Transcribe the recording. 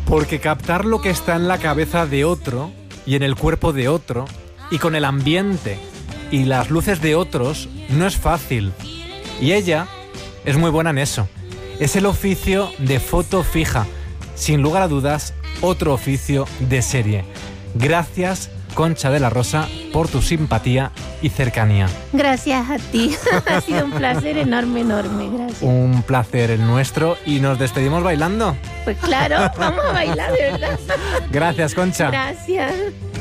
Porque captar lo que está en la cabeza de otro y en el cuerpo de otro y con el ambiente y las luces de otros no es fácil. Y ella es muy buena en eso. Es el oficio de foto fija. Sin lugar a dudas, otro oficio de serie. Gracias, Concha de la Rosa, por tu simpatía y cercanía. Gracias a ti. Ha sido un placer enorme, enorme. Gracias. Un placer el nuestro y nos despedimos bailando. Pues claro, vamos a bailar, de verdad. Gracias, Concha. Gracias.